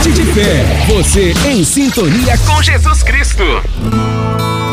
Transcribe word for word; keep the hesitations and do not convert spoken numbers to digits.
Tarde de Fé. Você em sintonia com Jesus Cristo.